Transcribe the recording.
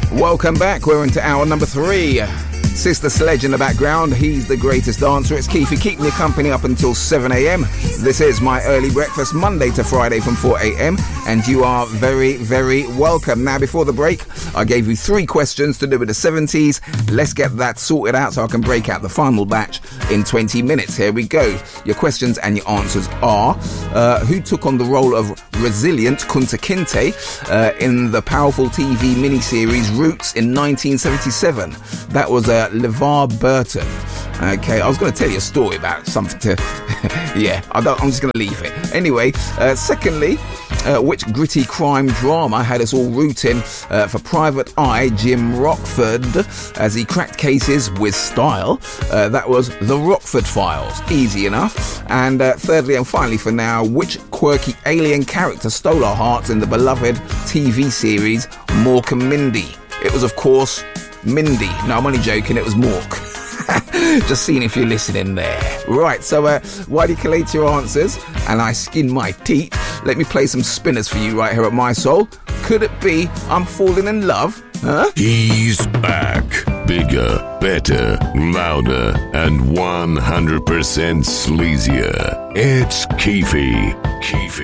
Welcome back. We're into hour number 3. Sister Sledge in the background. He's the greatest dancer. It's Keefy keeping you company up until 7 a.m. This is my early breakfast, Monday to Friday from 4 a.m. And you are very, very welcome. Now, before the break, I gave you 3 questions to do with the 70s. Let's get that sorted out so I can break out the final batch in 20 minutes. Here we go. Your questions and your answers are, who took on the role of Resilient Kunta Kinte in the powerful TV miniseries Roots in 1977? That was LeVar Burton. Okay, I was going to tell you a story about something to... yeah, I'm just going to leave it. Anyway, secondly, which gritty crime drama had us all rooting for Private Eye Jim Rockford as he cracked cases with style? That was The Rockford Files. Easy enough. And thirdly and finally for now, which quirky alien character stole our hearts in the beloved TV series Mork and Mindy? It was, of course, Mindy. No, I'm only joking, it was Mork. Just seeing if you're listening there. Right, so while you collate your answers and I skin my teeth, let me play some spinners for you right here at My Soul. Could it be I'm falling in love? Huh? He's back. Bigger, better, louder, and 100% sleazier. It's Keefy.